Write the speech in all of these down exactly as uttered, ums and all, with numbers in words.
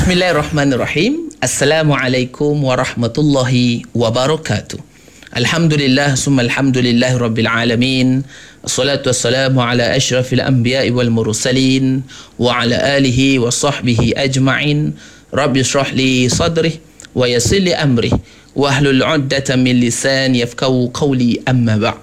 Bismillahirrahmanirrahim. Assalamualaikum warahmatullahi wabarakatuh. Alhamdulillah summa alhamdulillah rabbil alamin. Assalatu wassalamu ala asyrafil anbiya'i wal mursalin wa ala alihi wa sahbihi ajma'in. Rabbi shrah li sadri wa yassir li amri wahlul 'uqdatam min lisani yafqahu qawli, amma ba'd.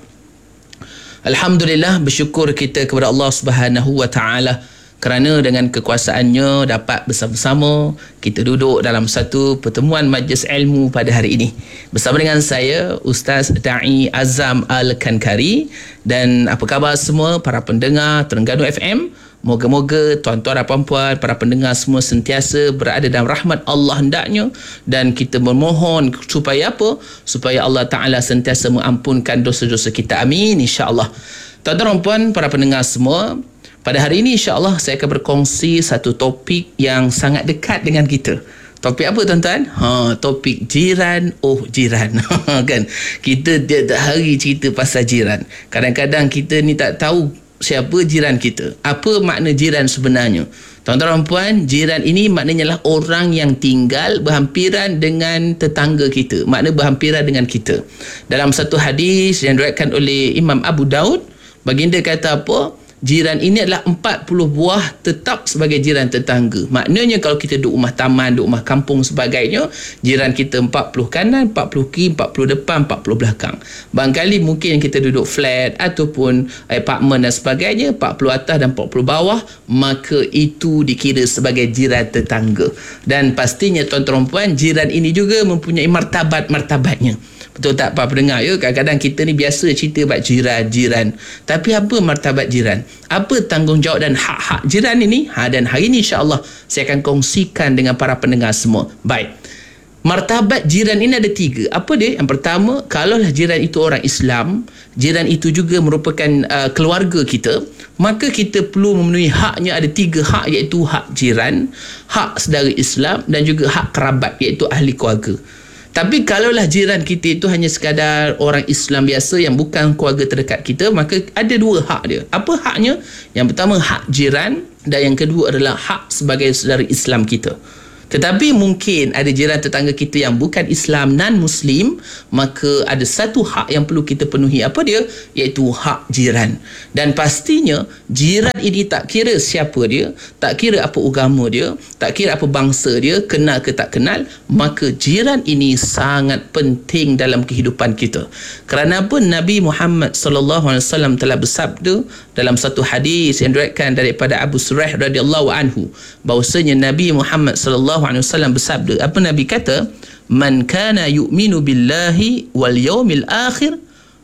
Alhamdulillah, bersyukur kita kepada Allah Subhanahu wa taala kerana dengan kekuasaannya dapat bersama-sama kita duduk dalam satu pertemuan majlis ilmu pada hari ini bersama dengan saya Ustaz Da'i Azam Al-Kankari. Dan apa khabar semua para pendengar Terengganu F M? Moga-moga tuan-tuan dan puan-puan, para pendengar semua sentiasa berada dalam rahmat Allah hendaknya, dan kita memohon supaya apa? Supaya Allah Ta'ala sentiasa mengampunkan dosa-dosa kita. Amin, insya-Allah. Tuan-tuan dan puan, para pendengar semua, pada hari ini insya-Allah saya akan berkongsi satu topik yang sangat dekat dengan kita. Topik apa tuan-tuan? Ha, topik jiran oh jiran. Kan? Kita tiap hari cerita pasal jiran. Kadang-kadang kita ni tak tahu siapa jiran kita. Apa makna jiran sebenarnya? Tuan-tuan dan puan, jiran ini maknanya lah orang yang tinggal berhampiran dengan tetangga kita. Makna berhampiran dengan kita. Dalam satu hadis yang diriwayatkan oleh Imam Abu Daud, baginda kata apa? Jiran ini adalah empat puluh buah tetap sebagai jiran tetangga. Maknanya kalau kita duduk rumah taman, duduk rumah kampung sebagainya, jiran kita empat puluh kanan, empat puluh kiri, empat puluh depan, empat puluh belakang. Barangkali mungkin kita duduk flat ataupun apartmen dan sebagainya, empat puluh atas dan empat puluh bawah, maka itu dikira sebagai jiran tetangga. Dan pastinya tuan-tuan puan, jiran ini juga mempunyai martabat-martabatnya. Betul tak para pendengar ya? Kadang-kadang kita ni biasa cerita bab jiran-jiran. Tapi apa martabat jiran? Apa tanggungjawab dan hak-hak jiran ini? Ha, dan hari ini insya-Allah saya akan kongsikan dengan para pendengar semua. Baik. Martabat jiran ini ada tiga. Apa dia? Yang pertama, kalaulah jiran itu orang Islam, jiran itu juga merupakan uh, keluarga kita, maka kita perlu memenuhi haknya. Ada tiga hak, iaitu hak jiran, hak saudara Islam dan juga hak kerabat, iaitu ahli keluarga. Tapi kalaulah jiran kita itu hanya sekadar orang Islam biasa yang bukan keluarga terdekat kita, maka ada dua hak dia. Apa haknya? Yang pertama hak jiran, dan yang kedua adalah hak sebagai saudara Islam kita. Tetapi mungkin ada jiran tetangga kita yang bukan Islam, non-Muslim, maka ada satu hak yang perlu kita penuhi. Apa dia? Iaitu hak jiran. Dan pastinya jiran ini tak kira siapa dia, tak kira apa agama dia, tak kira apa bangsa dia, kenal ke tak kenal, maka jiran ini sangat penting dalam kehidupan kita. Kerana apa? Nabi Muhammad sallallahu alaihi wasallam telah bersabda dalam satu hadis yang diriwayatkan daripada Abu Suraih radhiyallahu anhu, bahwasanya Nabi Muhammad sallallahu alaihi wasallam bersabda, apa Nabi kata? Man kana yu'minu billahi wal yawmil akhir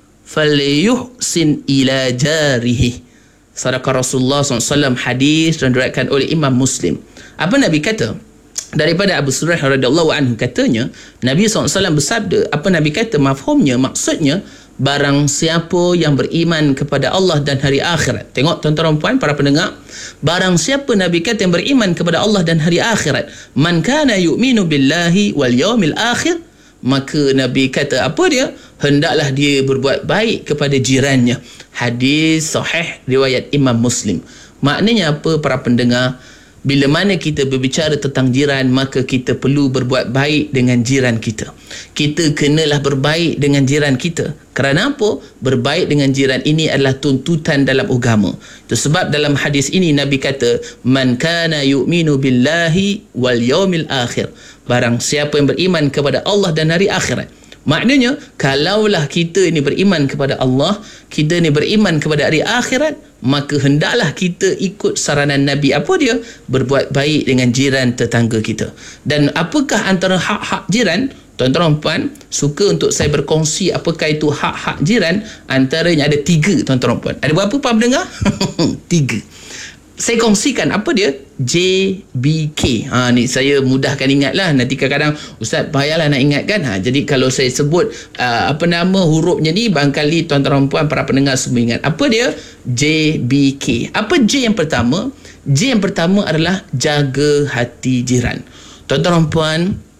falyuhsin ila jarihi. Sadaqa Rasulullah sallallahu alaihi wasallam, hadis dan diriwayatkan oleh Imam Muslim. Apa Nabi kata? Daripada Abu Suraih radhiyallahu anhu, katanya Nabi sallallahu alaihi wasallam bersabda, apa Nabi kata? Mafhumnya, maksudnya, barang siapa yang beriman kepada Allah dan hari akhirat. Tengok tuan-tuan dan puan, para pendengar, barang siapa Nabi kata yang beriman kepada Allah dan hari akhirat, man kana yu'minu billahi wal yawmil akhir, maka Nabi kata apa dia? Hendaklah dia berbuat baik kepada jirannya. Hadis sahih riwayat Imam Muslim. Maknanya apa para pendengar? Bila mana kita berbicara tentang jiran, maka kita perlu berbuat baik dengan jiran kita. Kita kenalah berbaik dengan jiran kita. Kerana apa? Berbaik dengan jiran ini adalah tuntutan dalam agama. Itu sebab dalam hadis ini Nabi kata, man kana yu'minu billahi wal yawmil akhir. Barang siapa yang beriman kepada Allah dan hari akhirat. Maknanya, kalaulah kita ini beriman kepada Allah, kita ini beriman kepada hari akhirat, maka hendaklah kita ikut saranan Nabi. Apa dia? Berbuat baik dengan jiran tetangga kita. Dan apakah antara hak-hak jiran? Tuan-tuan dan puan, suka untuk saya berkongsi apakah itu hak-hak jiran. Antaranya ada tiga, tuan-tuan dan puan. Ada berapa pak pendengar? Tiga. Saya kongsikan apa dia? J B K. Ha, ni saya mudahkan ingatlah. Nanti kadang-kadang Ustaz payahlah nak ingatkan. Ha, jadi kalau saya sebut uh, apa nama hurufnya ni, barangkali tuan-tuan dan puan, para pendengar semua ingat. Apa dia? J B K. Apa J yang pertama? J yang pertama adalah jaga hati jiran. Tuan-tuan dan puan,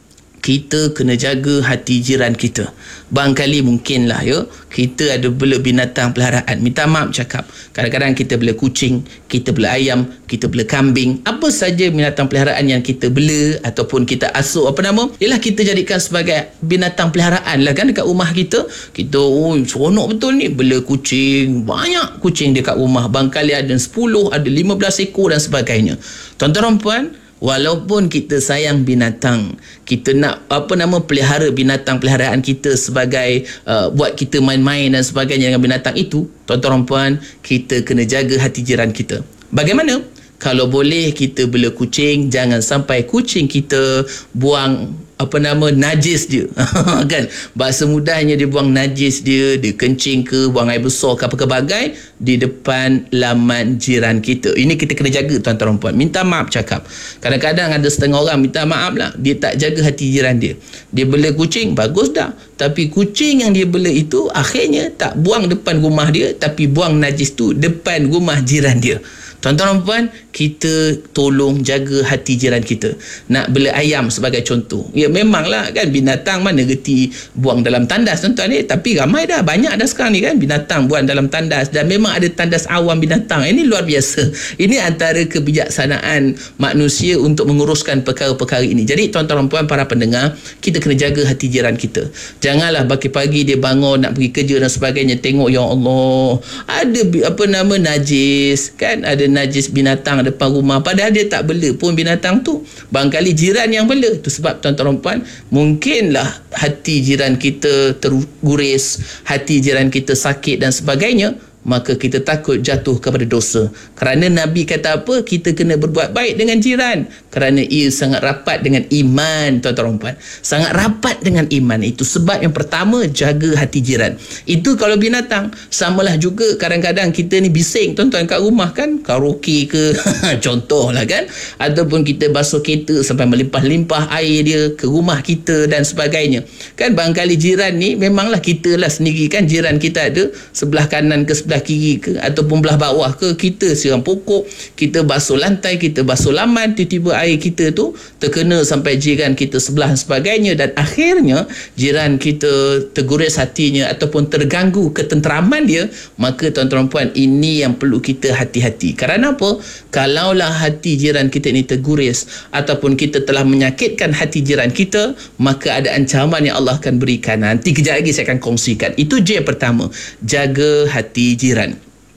kita kena jaga hati jiran kita. Barangkali mungkinlah ya, kita ada bela binatang peliharaan. Minta maaf cakap, kadang-kadang kita bela kucing, kita bela ayam, kita bela kambing, apa saja binatang peliharaan yang kita bela ataupun kita asuh, apa nama, ialah kita jadikan sebagai binatang peliharaan lah kan dekat rumah kita. Kita, oh seronok betul ni bela kucing, banyak kucing dekat rumah, barangkali ada sepuluh, ada lima belas ekor dan sebagainya. Tuan-tuan dan puan, walaupun kita sayang binatang, kita nak apa nama pelihara binatang peliharaan kita sebagai uh, buat kita main-main dan sebagainya dengan binatang itu, tuan-tuan dan puan, kita kena jaga hati jiran kita. Bagaimana? Kalau boleh kita bela kucing, jangan sampai kucing kita buang apa nama najis dia kan, bahasa mudahnya dia buang najis dia, dia kencing ke, buang air besar ke apa ke bagai di depan laman jiran kita. Ini kita kena jaga tuan-tuan dan puan. Minta maaf cakap, kadang-kadang ada setengah orang minta maaf lah, dia tak jaga hati jiran dia. Dia bela kucing, bagus dah, tapi kucing yang dia bela itu akhirnya tak buang depan rumah dia, tapi buang najis tu depan rumah jiran dia. Tuan-tuan dan puan, kita tolong jaga hati jiran kita. Nak bela ayam sebagai contoh, ya memanglah kan, binatang mana reti buang dalam tandas tuan-tuan ni, tapi ramai dah, banyak dah sekarang ni kan binatang buang dalam tandas, dan memang ada tandas awam binatang. Ini luar biasa. Ini antara kebijaksanaan manusia untuk menguruskan perkara-perkara ini. Jadi tuan-tuan dan puan, para pendengar, kita kena jaga hati jiran kita. Janganlah pagi-pagi dia bangun nak pergi kerja dan sebagainya, tengok ya Allah ada apa nama najis kan, ada najis binatang depan rumah, padahal dia tak bela pun binatang tu, barangkali jiran yang bela. Itu sebab tuan-tuan dan puan, mungkinlah hati jiran kita terguris, hati jiran kita sakit dan sebagainya, maka kita takut jatuh kepada dosa. Kerana Nabi kata apa? Kita kena berbuat baik dengan jiran, kerana ia sangat rapat dengan iman. Tuan-tuan dan puan, sangat rapat dengan iman. Itu sebab yang pertama, jaga hati jiran. Itu kalau binatang. Samalah juga kadang-kadang kita ni bising tuan-tuan kat rumah kan, karaoke ke contoh lah kan, ataupun kita basuh kereta sampai melimpah-limpah air dia ke rumah kita dan sebagainya kan. Barangkali jiran ni memanglah kita lah sendiri kan, jiran kita ada sebelah kanan ke sebelah kiri ke ataupun belah bawah ke, kita siram pokok, kita basuh lantai, kita basuh laman, tiba-tiba air kita tu terkena sampai jiran kita sebelah dan sebagainya, dan akhirnya jiran kita terguris hatinya ataupun terganggu ketenteraman dia. Maka tuan-tuan puan, ini yang perlu kita hati-hati. Kerana apa? Kalaulah hati jiran kita ini terguris ataupun kita telah menyakitkan hati jiran kita, maka ada ancaman yang Allah akan berikan. Nanti kejap lagi saya akan kongsikan. Itu J yang pertama, jaga hati jiran.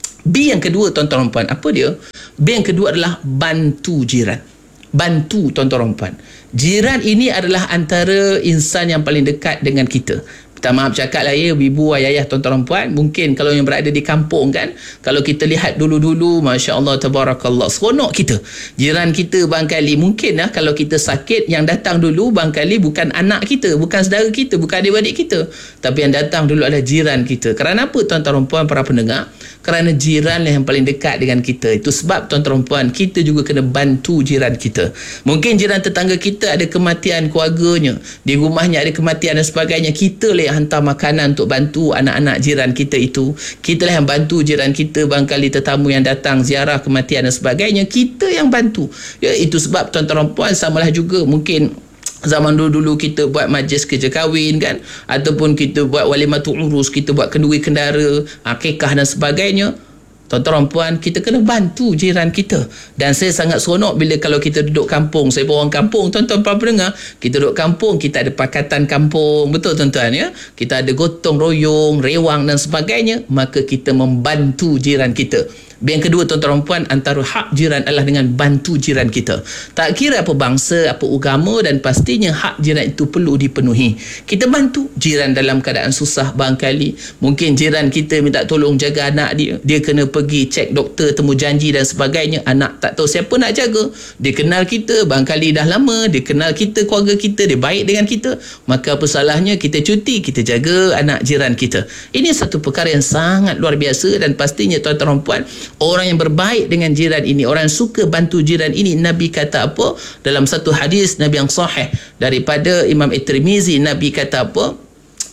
B yang kedua tuan-tuan dan puan, apa dia? B yang kedua adalah bantu jiran. Bantu tuan-tuan dan puan. Jiran ini adalah antara insan yang paling dekat dengan kita. Minta maaf cakap lah ya, ibu, ayah, tuan-tuan dan puan, mungkin kalau yang berada di kampung kan, kalau kita lihat dulu-dulu, Masya Allah, Tabarakallah, seronok kita. Jiran kita barangkali, mungkin lah kalau kita sakit, yang datang dulu barangkali bukan anak kita, bukan saudara kita, bukan adik-adik kita, tapi yang datang dulu adalah jiran kita. Kerana apa tuan-tuan dan puan, para pendengar? Kerana jiran lah yang paling dekat dengan kita. Itu sebab tuan-tuan dan puan, kita juga kena bantu jiran kita. Mungkin jiran tetangga kita ada kematian keluarganya, di rumahnya ada kematian dan sebagainya, kita lah yang hantar makanan untuk bantu anak-anak jiran kita itu. Kita lah yang bantu jiran kita, barangkali tetamu yang datang ziarah kematian dan sebagainya, kita yang bantu. Ya, itu sebab tuan-tuan dan puan, samalah juga mungkin zaman dulu-dulu kita buat majlis kerja kahwin kan, ataupun kita buat walimatul urus, kita buat kenduri kendara, akikah dan sebagainya. Tuan-tuan dan puan, kita kena bantu jiran kita. Dan saya sangat seronok bila kalau kita duduk kampung. Saya pun orang kampung, tuan-tuan para pendengar. Kita duduk kampung, kita ada pakatan kampung, betul tuan-tuan ya. Kita ada gotong royong, rewang dan sebagainya. Maka kita membantu jiran kita. Yang kedua tuan-tuan dan puan, antara hak jiran adalah dengan bantu jiran kita. Tak kira apa bangsa, apa agama, dan pastinya hak jiran itu perlu dipenuhi. Kita bantu jiran dalam keadaan susah. Barangkali mungkin jiran kita minta tolong jaga anak dia, dia kena pergi cek doktor, temu janji dan sebagainya. Anak tak tahu siapa nak jaga. Dia kenal kita, barangkali dah lama, dia kenal kita, keluarga kita, dia baik dengan kita. Maka apa salahnya kita cuti, kita jaga anak jiran kita. Ini satu perkara yang sangat luar biasa, dan pastinya tuan-tuan dan puan, orang yang berbaik dengan jiran ini, orang yang suka bantu jiran ini, Nabi kata apa? Dalam satu hadis Nabi yang sahih daripada Imam At-Tirmizi, Nabi kata apa?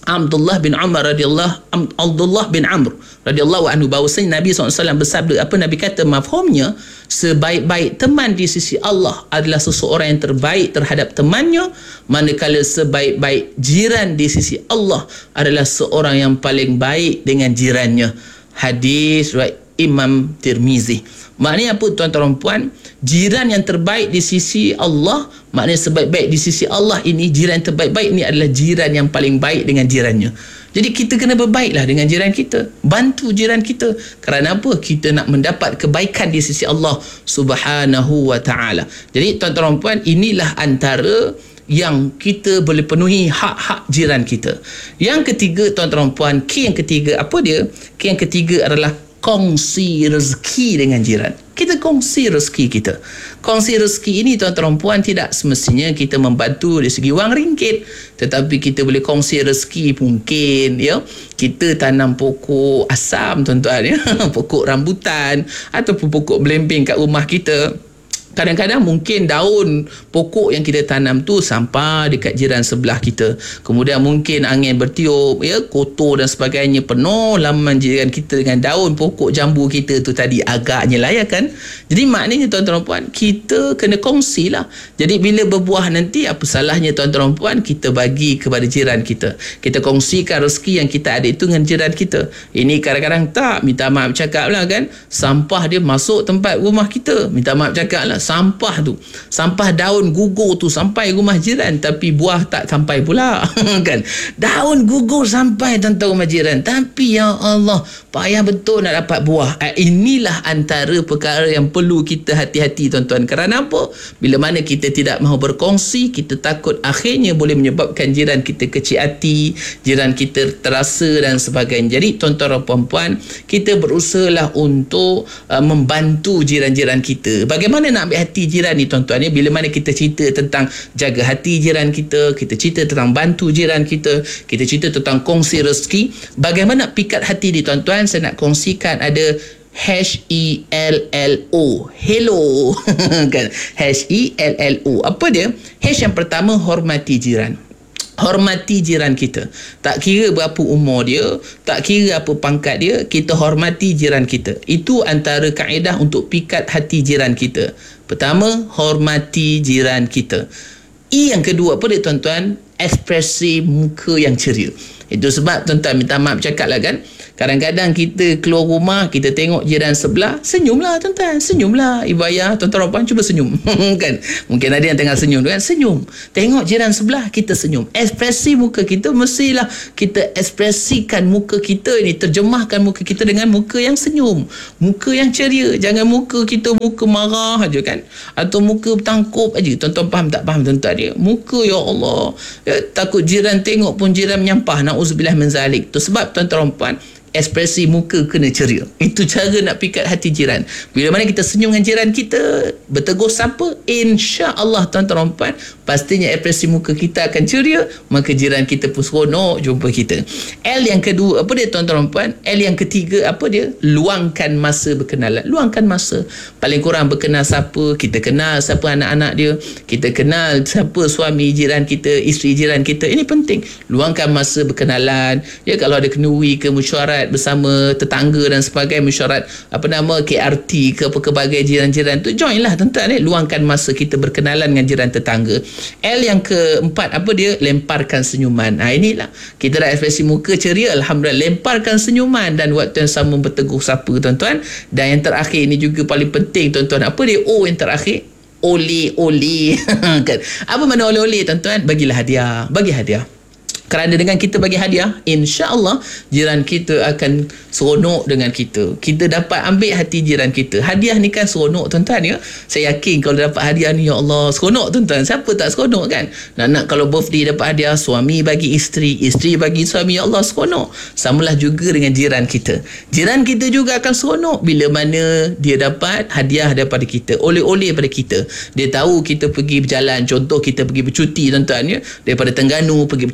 Abdullah bin Umar radhiyallahu Abdullah bin Amr radhiyallahu anhu bahawasanya Nabi sallallahu alaihi wasallam bersabda, apa Nabi kata mafhumnya, sebaik-baik teman di sisi Allah adalah seseorang yang terbaik terhadap temannya, manakala sebaik-baik jiran di sisi Allah adalah seorang yang paling baik dengan jirannya. Hadis riwayat Imam Tirmizi. Maknanya apa tuan-tuan dan puan? Jiran yang terbaik di sisi Allah, maknanya sebaik-baik di sisi Allah ini, jiran yang terbaik-baik ini adalah jiran yang paling baik dengan jirannya. Jadi kita kena berbaiklah dengan jiran kita, bantu jiran kita. Kerana apa? Kita nak mendapat kebaikan di sisi Allah Subhanahu wa taala. Jadi tuan-tuan dan puan, inilah antara yang kita boleh penuhi hak-hak jiran kita. Yang ketiga tuan-tuan dan puan, key yang ketiga apa dia? Key yang ketiga adalah kongsi rezeki dengan jiran. Kita kongsi rezeki kita. Kongsi rezeki ini tuan-tuan dan puan, tidak semestinya kita membantu dari segi wang ringgit, tetapi kita boleh kongsi rezeki. Mungkin ya kita tanam pokok asam tuan-tuan ya, pokok rambutan ataupun pokok belembing kat rumah kita. Kadang-kadang mungkin daun pokok yang kita tanam tu sampah dekat jiran sebelah kita. Kemudian mungkin angin bertiup, ya, kotor dan sebagainya, penuh laman jiran kita dengan daun pokok jambu kita tu tadi, agaknya layak kan. Jadi maknanya tuan-tuan dan puan, kita kena kongsi lah. Jadi bila berbuah nanti, apa salahnya tuan-tuan dan puan kita bagi kepada jiran kita. Kita kongsikan rezeki yang kita ada itu dengan jiran kita. Ini kadang-kadang tak, minta maaf cakap lah kan, sampah dia masuk tempat rumah kita, minta maaf cakap lah, sampah tu, sampah daun gugur tu sampai rumah jiran, tapi buah tak sampai pula kan. Daun gugur sampai tentang rumah jiran, tapi ya Allah, payah betul nak dapat buah. Inilah antara perkara yang perlu kita hati-hati tuan-tuan. Kerana apa? Bila mana kita tidak mahu berkongsi, kita takut akhirnya boleh menyebabkan jiran kita kecil hati, jiran kita terasa dan sebagainya. Jadi tuan-tuan dan puan-puan, kita berusahalah untuk uh, membantu jiran-jiran kita. Bagaimana nak ambil hati jiran ni tuan-tuan ya? Bila mana kita cerita tentang jaga hati jiran kita, kita cerita tentang bantu jiran kita, kita cerita tentang kongsi rezeki, bagaimana pikat hati ni tuan-tuan, saya nak kongsikan ada H E L L O, hello kan, H E L L O. Apa dia? H yang pertama, hormati jiran. Hormati jiran kita. Tak kira berapa umur dia, tak kira apa pangkat dia, kita hormati jiran kita. Itu antara kaedah untuk pikat hati jiran kita. Pertama, hormati jiran kita. E yang kedua apa dia tuan-tuan? Ekspresi muka yang ceria. Itu sebab tuan-tuan minta maaf cakap lah kan, kadang-kadang kita keluar rumah, kita tengok jiran sebelah, senyumlah tuan-tuan, senyumlah. Ibu ayah, tuan-tuan puan, cuba senyum kan. Mungkin ada yang tengah senyum kan, senyum. Tengok jiran sebelah, kita senyum. Ekspresi muka kita mestilah kita ekspresikan muka kita ini, terjemahkan muka kita dengan muka yang senyum, muka yang ceria. Jangan muka kita muka marah aja kan, atau muka bertangkup aja. Tuan-tuan faham tak faham tuan-tuan dia? Muka ya Allah, ya, takut jiran tengok pun jiran menyampah, na'udzubillah min zalik. Tu sebab tuan-tuan puan, ekspresi muka kena ceria. Itu cara nak pikat hati jiran. Bila mana kita senyum dengan jiran kita, bertegur sapa, insya-Allah tuan-tuan puan, pastinya ekspresi muka kita akan ceria, maka jiran kita pun seronok jumpa kita. L yang kedua apa dia tuan-tuan puan? L yang ketiga apa dia? Luangkan masa berkenalan. Luangkan masa. Paling kurang berkenal siapa, kita kenal siapa anak-anak dia, kita kenal siapa suami jiran kita, isteri jiran kita. Ini penting. Luangkan masa berkenalan. Ya, kalau ada kenduri ke mesyuarat bersama tetangga dan sebagainya, mesyuarat apa nama K R T ke apa kebagai jiran-jiran tu, join lah tuan-tuan. Eh? Luangkan masa kita berkenalan dengan jiran tetangga. L yang keempat apa dia? Lemparkan senyuman. Ha, inilah kita dah ekspresi muka ceria, alhamdulillah, lemparkan senyuman dan waktu yang sama bertegur sapa tuan-tuan. Dan yang terakhir ini juga paling penting tuan-tuan, apa dia? O yang terakhir, oleh-oleh kan. Apa makna oleh-oleh tuan-tuan? Bagilah hadiah, bagi hadiah. Kerana dengan kita bagi hadiah, insya-Allah jiran kita akan seronok dengan kita. Kita dapat ambil hati jiran kita. Hadiah ni kan seronok tuan-tuan ya. Saya yakin kalau dapat hadiah ni, ya Allah, seronok tuan-tuan. Siapa tak seronok kan? Nak-nak kalau birthday dapat hadiah, suami bagi isteri, isteri bagi suami, ya Allah, seronok. Samalah juga dengan jiran kita. Jiran kita juga akan seronok bila mana dia dapat hadiah daripada kita, oleh-oleh daripada kita. Dia tahu kita pergi berjalan, contoh kita pergi bercuti tuan-tuan ya, daripada Terengganu pergi bercuti ke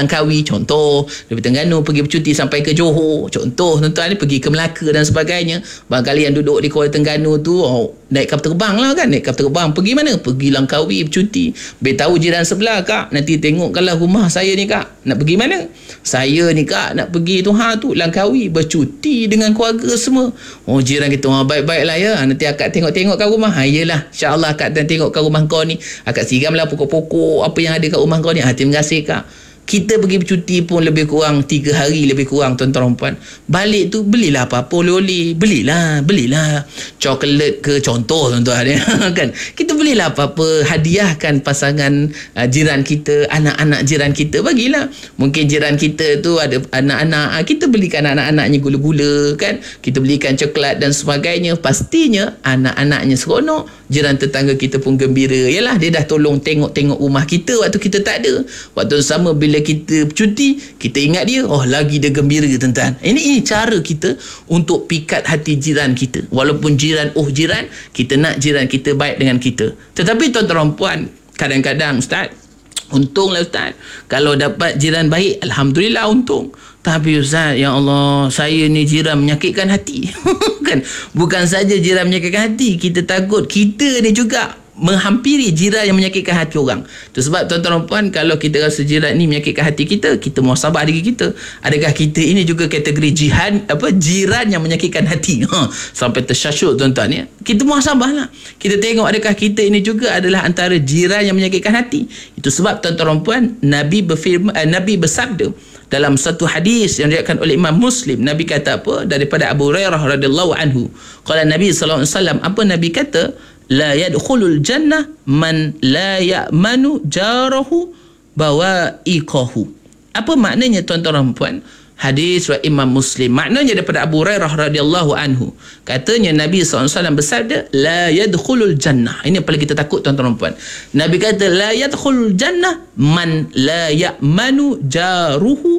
Langkawi, contoh. Daripada Terengganu pergi bercuti sampai ke Johor, contoh tuan-tuan ni, pergi ke Melaka dan sebagainya. Barangkali yang duduk di Kuala Terengganu tu oh, naik kapal terbang lah kan, naik kapal terbang pergi mana? Pergi Langkawi bercuti. Beritahu jiran sebelah, kak nanti tengok kalau rumah saya ni kak, nak pergi mana? Saya ni kak nak pergi tu ha tu Langkawi bercuti dengan keluarga semua. Oh, jiran kita, oh, baik-baik lah ya, nanti akak tengok-tengok kat rumah. Ha, yelah, insyaAllah akak dan tengok kat rumah kau ni, akak siramlah pokok-pokok apa yang ada kat rumah kau ni. Ha, terima kasih kak. Kita pergi bercuti pun lebih kurang tiga hari lebih kurang tuan-tuan dan puan. Balik tu belilah apa-apa oleh-oleh, belilah, belilah coklat ke contoh tuan-tuan ya kan. Kita belilah apa-apa, hadiahkan pasangan uh, jiran kita, anak-anak jiran kita, bagilah. Mungkin jiran kita tu ada anak-anak, uh, kita belikan anak-anaknya gula-gula kan. Kita belikan coklat dan sebagainya. Pastinya anak-anaknya seronok, jiran tetangga kita pun gembira. Yalah, dia dah tolong tengok-tengok rumah kita waktu kita tak ada. Waktu sama bila kita cuti, kita ingat dia, oh lagi dia gembira tuan-tuan. Ini, ini cara kita untuk pikat hati jiran kita. Walaupun jiran, oh jiran, kita nak jiran kita baik dengan kita. Tetapi tuan-tuan puan, kadang-kadang ustaz, untunglah ustaz, kalau dapat jiran baik, alhamdulillah untung. Tapi ustaz, ya Allah, saya ni jiran menyakitkan hati. Kan? Bukan saja jiran menyakitkan hati, kita takut kita ni juga menghampiri jiran yang menyakitkan hati orang. Itu sebab tuan-tuan dan puan, kalau kita rasa jiran ni menyakitkan hati kita, kita muhasabah diri kita. Adakah kita ini juga kategori jihan apa jiran yang menyakitkan hati? Ha, sampai tersyashuk tuan-tuan ya. Kita muhasabahlah. Kita tengok adakah kita ini juga adalah antara jiran yang menyakitkan hati. Itu sebab tuan-tuan dan puan, Nabi berfirman, eh, Nabi bersabda dalam satu hadis yang diriwayatkan oleh Imam Muslim. Nabi kata apa? Daripada Abu Hurairah radhiyallahu anhu. Qala Nabi sallallahu alaihi wasallam, apa Nabi kata? La yadkhulul jannah man la ya'manu jarahu bawa'iqahu. Apa maknanya tuan-tuan dan puan? Hadis riwayat Imam Muslim. Maknanya daripada Abu Hurairah radhiyallahu anhu. Katanya Nabi sallallahu alaihi wasallam bersabda, la yadkhulul jannah. Ini yang paling kita takut tuan-tuan dan puan. Nabi kata la yadkhulul jannah man la ya'manu jaruhu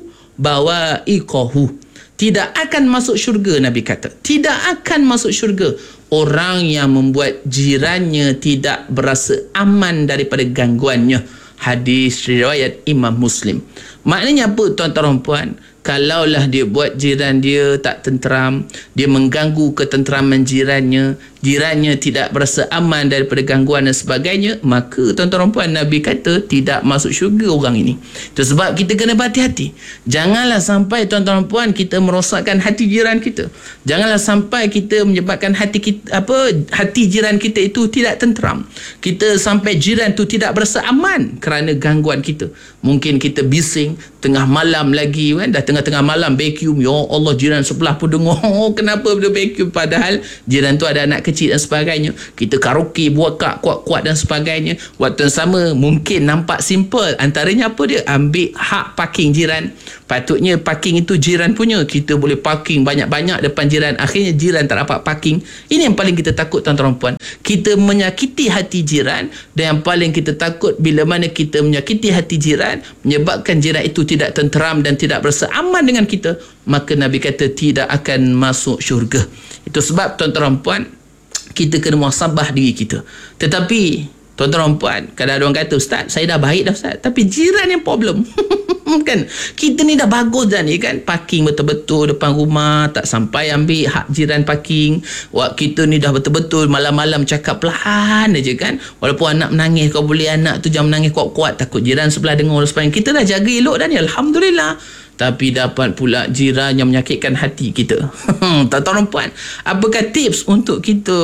bawa'iqahu. Tidak akan masuk syurga, Nabi kata. Tidak akan masuk syurga orang yang membuat jirannya tidak berasa aman daripada gangguannya. Hadis riwayat Imam Muslim. Maknanya apa tuan-tuan dan puan? Kalaulah dia buat jiran dia tak tenteram, dia mengganggu ketenteraman jirannya, jirannya tidak berasa aman daripada gangguan dan sebagainya, maka tuan-tuan dan puan, Nabi kata tidak masuk syurga orang ini. Itu sebab kita kena berhati-hati. Janganlah sampai tuan-tuan dan puan kita merosakkan hati jiran kita. Janganlah sampai kita menyebabkan hati kita, apa hati jiran kita itu tidak tenteram. Kita sampai jiran itu tidak berasa aman kerana gangguan kita. Mungkin kita bising tengah malam lagi kan, dah tengah-tengah malam vacuum, ya Allah, jiran sebelah pun dengar, oh, kenapa dia vacuum, padahal jiran tu ada anak kecil dan sebagainya. Kita karaoke, buat kak kuat-kuat dan sebagainya. Waktu yang sama mungkin nampak simple, antaranya apa dia? Ambil hak parking jiran. Patutnya parking itu jiran punya, kita boleh parking banyak-banyak depan jiran, akhirnya jiran tak dapat parking. Ini yang paling kita takut tuan-tuan dan puan. Kita menyakiti hati jiran, dan yang paling kita takut bila mana kita menyakiti hati jiran, menyebabkan jiran itu tidak tenteram dan tidak berasa aman dengan kita, maka Nabi kata tidak akan masuk syurga. Itu sebab tuan-tuan dan puan, kita kena muhasabah diri kita. Tetapi tuan-tuan dan puan, kadang ada orang kata, ustaz, saya dah baik dah ustaz, tapi jiran yang problem. Kan kita ni dah bagus dah ni kan, parking betul-betul depan rumah, tak sampai ambil hak jiran parking. Wak kita ni dah betul-betul malam-malam cakap pelan aja kan, walaupun anak menangis, kau boleh anak tu jangan menangis kuat-kuat, takut jiran sebelah dengar dan sebagainya. Kita dah jaga elok dah ni, alhamdulillah. Tapi dapat pula jiran yang menyakitkan hati kita. Tuan-tuan dan puan, apakah tips untuk kita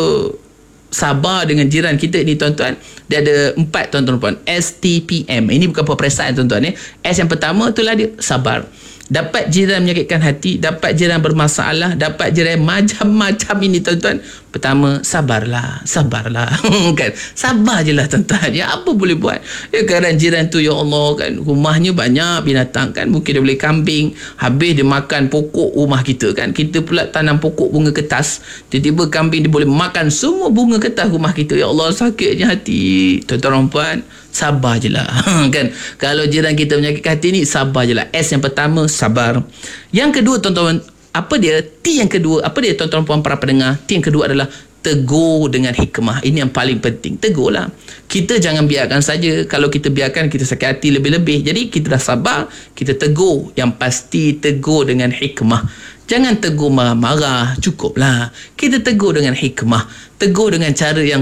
sabar dengan jiran kita ni tuan-tuan? Dia ada empat tuan-tuan dan puan, S T P M. Ini bukan peperiksaan tuan-tuan ya. S yang pertama itulah dia sabar. Dapat jiran menyakitkan hati, dapat jiran bermasalah, dapat jiran macam-macam ini tuan-tuan. Pertama, sabarlah, sabarlah. Kan? Sabar je lah tuan-tuan. Ya, apa boleh buat? Ya, kadang jiran tu, ya Allah kan, rumahnya banyak binatang kan, mungkin dia boleh kambing, habis dia makan pokok rumah kita kan. Kita pula tanam pokok bunga kertas, tiba-tiba kambing dia boleh makan semua bunga kertas rumah kita. Ya Allah, sakitnya hati. Tuan-tuan dan puan, sabar je lah. Kan? Kalau jiran kita menyakitkan hati ni, sabar je lah. S yang pertama, sabar. Yang kedua tuan-tuan, apa dia? T yang kedua, apa dia tuan-tuan puan para pendengar? T yang kedua adalah tegur dengan hikmah. Ini yang paling penting. Tegurlah. Kita jangan biarkan saja. Kalau kita biarkan, kita sakit hati lebih-lebih. Jadi kita dah sabar, kita tegur. Yang pasti tegur dengan hikmah. Jangan tegur marah-marah. Cukuplah. Kita tegur dengan hikmah. Tegur dengan cara yang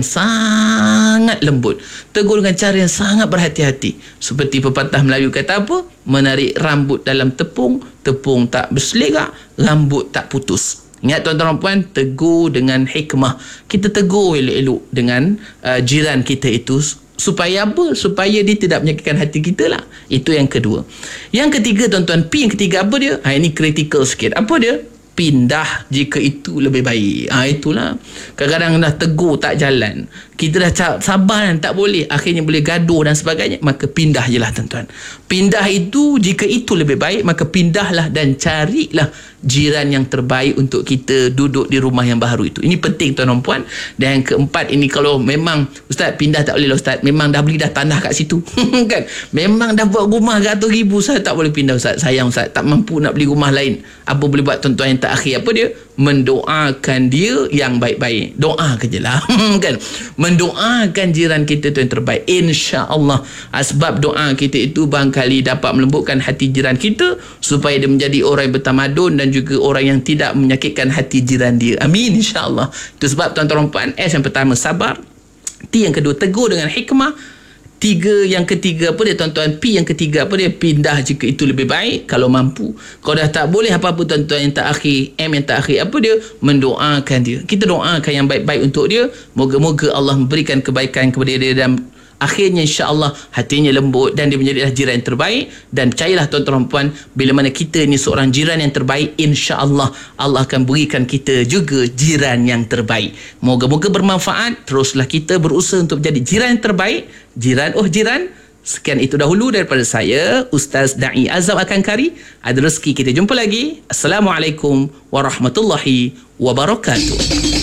sangat lembut. Tegur dengan cara yang sangat berhati-hati. Seperti pepatah Melayu kata apa? Menarik rambut dalam tepung, tepung tak berselerak, rambut tak putus. Ingat tuan-tuan dan puan, tegur dengan hikmah. Kita tegur elok-elok dengan uh, jiran kita itu. Supaya apa? Supaya dia tidak menyakitkan hati kita lah. Itu yang kedua. Yang ketiga tuan-tuan, P yang ketiga apa dia? Ha, ini kritikal sikit. Apa dia? Pindah jika itu lebih baik. Ha, itulah. Kadang-kadang dah tegur tak jalan. Kita dah sabar dan tak boleh. Akhirnya boleh gaduh dan sebagainya. Maka pindah je lah tuan-tuan. Pindah itu, jika itu lebih baik, maka pindahlah dan carilah jiran yang terbaik untuk kita duduk di rumah yang baru itu. Ini penting tuan-tuan puan. Dan yang keempat ini, kalau memang Ustaz pindah tak boleh lah Ustaz. Memang dah beli dah tanah kat situ. Kan? Memang dah buat rumah ratus ribu. Saya tak boleh pindah Ustaz. Sayang Ustaz. Tak mampu nak beli rumah lain. Apa boleh buat tuan-tuan yang terakhir? Apa dia? Mendoakan dia yang baik-baik. Doa je lah. Kan? Mendoakan jiran kita tu yang terbaik. InsyaAllah. Sebab doa kita itu barangkali dapat melembutkan hati jiran kita supaya dia menjadi orang yang bertamadun dan juga orang yang tidak menyakitkan hati jiran dia. Amin insyaAllah. Itu sebab tuan-tuan puan, S yang pertama sabar, T yang kedua tegur dengan hikmah, tiga yang ketiga apa dia tuan-tuan, P yang ketiga apa dia, pindah jika itu lebih baik kalau mampu. Kalau dah tak boleh apa-apa tuan-tuan yang terakhir, M yang terakhir apa dia, mendoakan dia. Kita doakan yang baik-baik untuk dia. Moga-moga Allah memberikan kebaikan kepada dia dan akhirnya insya-Allah hatinya lembut dan dia menjadi jiran yang terbaik. Dan percayalah tuan-tuan puan, bila mana kita ni seorang jiran yang terbaik, insya-Allah Allah akan berikan kita juga jiran yang terbaik. Moga-moga bermanfaat. Teruslah kita berusaha untuk menjadi jiran yang terbaik. Jiran oh jiran. Sekian itu dahulu daripada saya, Ustaz Da'i Azam Akangkari. Ada rezeki kita jumpa lagi. Assalamualaikum warahmatullahi wabarakatuh.